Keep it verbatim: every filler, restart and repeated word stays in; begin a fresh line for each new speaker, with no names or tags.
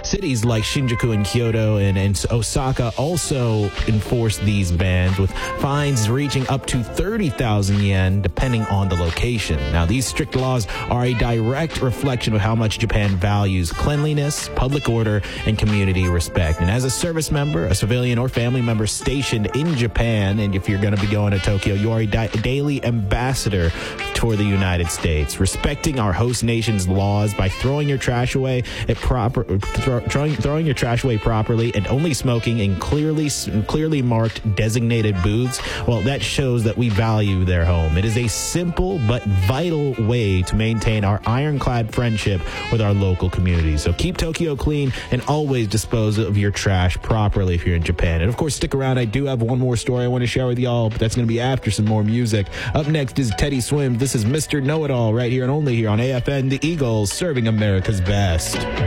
Cities like Shinjuku and Kyoto and, and Osaka also enforce these bans, with fines reaching up to thirty thousand yen depending on the location. Now, these strict laws are a direct reflection of how much Japan values cleanliness, public order, and community respect. And as a service member, a civilian or family member stationed in Japan, and if you're going to be going to Tokyo, you are a di- daily ambassador for the United States. Respecting our host nation's laws by throwing your trash away at proper, throw, throwing, throwing your trash away properly and only smoking in clearly clearly marked designated booths, well, that shows that we value their home. It is a simple but vital way to maintain our ironclad friendship with our local community. So keep Tokyo clean and always dispose of your trash properly if you're in Japan. And of course, stick around. I do have one more story I want to share with y'all, but that's going to be after some more music. Up next is Teddy Swims. This is Mister Know-It-All right here and only here on A F N, the Eagles, serving America's best.